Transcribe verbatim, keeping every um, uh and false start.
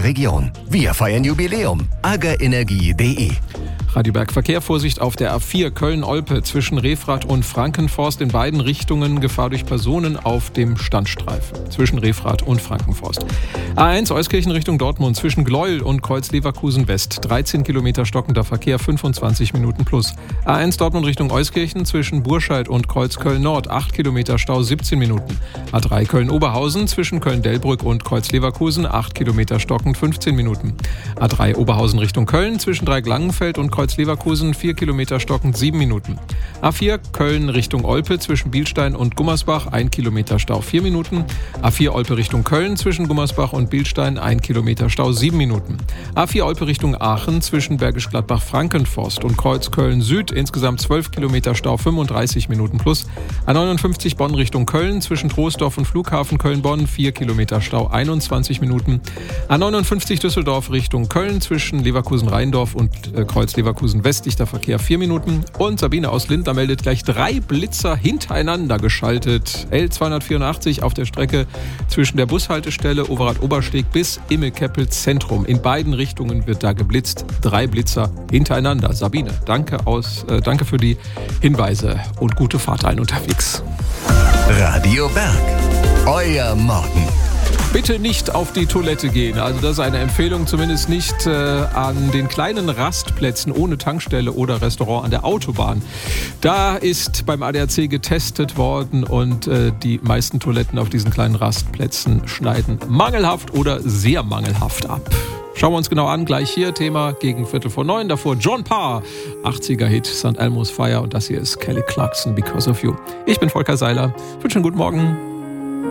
der Region. Wir feiern Jubiläum. agerenergie punkt de. Radio Berg Verkehr, Vorsicht auf der A vier Köln-Olpe zwischen Refrath und Frankenforst in beiden Richtungen. Gefahr durch Personen auf dem Standstreifen zwischen Refrath und Frankenforst. A eins Euskirchen Richtung Dortmund zwischen Gleuel und Kreuz Leverkusen West. dreizehn Kilometer stockender Verkehr, fünfundzwanzig Minuten plus. A eins Dortmund Richtung Euskirchen zwischen Burscheid und Kreuz Köln Nord. acht Kilometer Stau, siebzehn Minuten. A drei Köln-Oberhausen zwischen Köln-Delbrück und Kreuz Leverkusen. acht Kilometer stockend, fünfzehn Minuten. A drei Oberhausen Richtung Köln zwischen Dreieck-Langenfeld und Kreuz Leverkusen, vier Kilometer stockend, sieben Minuten. A vier Köln Richtung Olpe zwischen Bielstein und Gummersbach, ein Kilometer Stau, vier Minuten. A vier Olpe Richtung Köln zwischen Gummersbach und Bielstein, ein Kilometer Stau, sieben Minuten. A vier Olpe Richtung Aachen zwischen Bergisch Gladbach-Frankenforst und Kreuz Köln Süd, insgesamt zwölf Kilometer Stau, fünfunddreißig Minuten plus. A neunundfünfzig Bonn Richtung Köln zwischen Troisdorf und Flughafen Köln-Bonn, vier Kilometer Stau, einundzwanzig Minuten. A neunundfünfzig Düsseldorf Richtung Köln zwischen Leverkusen-Rheindorf und äh, Kreuz Leverkusen West, dichter Verkehr, vier Minuten. Und Sabine aus Lindner meldet gleich drei Blitzer hintereinander geschaltet. L zweihundertvierundachtzig auf der Strecke zwischen der Bushaltestelle Overath-Obersteg bis Immel-Keppel Zentrum. In beiden Richtungen wird da geblitzt. Drei Blitzer hintereinander. Sabine, danke, aus, äh, danke für die Hinweise und gute Fahrt allen unterwegs. Radio Berg, euer Morgen. Bitte nicht auf die Toilette gehen. Also das ist eine Empfehlung, zumindest nicht äh, an den kleinen Rastplätzen ohne Tankstelle oder Restaurant an der Autobahn. Da ist beim A D A C getestet worden und äh, die meisten Toiletten auf diesen kleinen Rastplätzen schneiden mangelhaft oder sehr mangelhaft ab. Schauen wir uns genau an, gleich hier, Thema gegen Viertel vor neun. Davor John Parr, achtziger-Hit, Sankt Elmo's Fire und das hier ist Kelly Clarkson, Because of You. Ich bin Volker Seiler, wünsche einen guten Morgen.